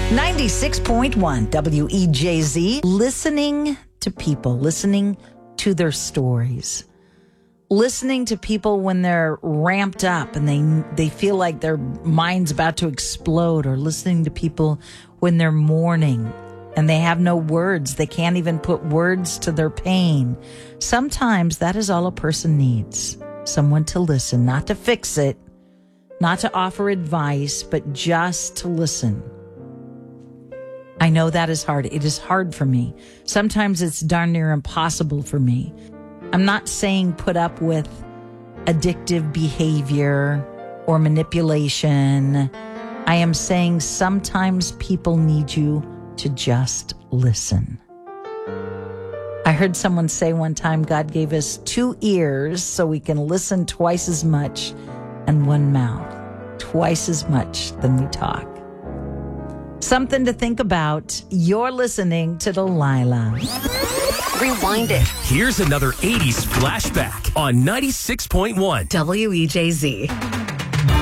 96.1 WEJZ. Listening to people, listening to their stories, listening to people when they're ramped up and they feel like their mind's about to explode, or listening to people when they're mourning and they have no words. They can't even put words to their pain. Sometimes that is all a person needs. Someone to listen, not to fix it, not to offer advice, but just to listen. I know that is hard. It is hard for me. Sometimes it's darn near impossible for me. I'm not saying put up with addictive behavior or manipulation. I am saying sometimes people need you to just listen. I heard someone say one time, God gave us 2 ears so we can listen twice as much, and 1 mouth, twice as much than we talk. Something to think about. You're listening to Delilah. Rewind it. Here's another 80s flashback on 96.1 WEJZ.